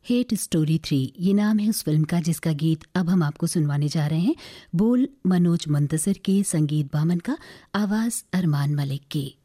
Hate story 3 ये नाम है उस फिल्म का जिसका गीत अब हम आपको सुनवाने जा रहे हैं। बोल मनोज मुंतशिर के, संगीत बामन का, आवाज अरमान मलिक की।